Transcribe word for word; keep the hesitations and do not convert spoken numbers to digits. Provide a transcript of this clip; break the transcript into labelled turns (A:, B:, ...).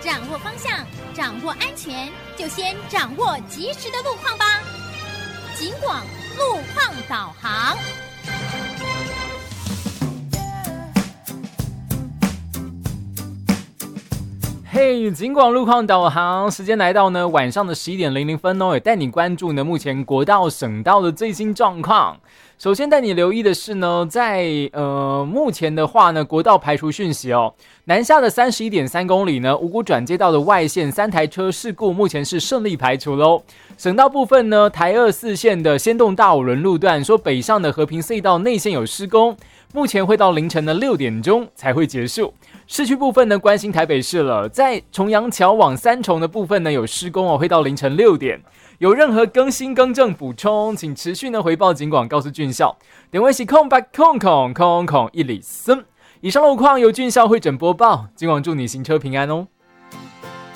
A: 掌握方向，掌握安全，就先掌握及时的路况吧。警广路况导航。
B: 嘿，警广路况导航，时间来到呢晚上的十一点零零分哦，也带你关注呢目前国道、省道的最新状况。首先带你留意的是呢，在呃目前的话呢，国道排除讯息哦，南下的三十一点三公里呢，五股转接道的外线三台车事故目前是顺利排除喽。省道部分呢，台二四线的先动大五轮路段，说北上的和平隧道内线有施工，目前会到凌晨的六点钟才会结束。市区部分呢，关心台北市了，在重阳桥往三重的部分呢有施工哦，会到凌晨六点。有任何更新更正补充，请持续呢回报警广告诉俊孝。点位是空白空空空空一里森。以上路况由俊孝会诊播报，警广祝你行车平安哦。